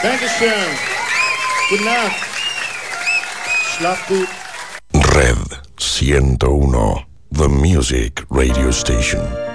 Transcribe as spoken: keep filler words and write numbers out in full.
Dankeschön. Gute Nacht. Schlaf gut. Red ciento uno, The Music Radio Station.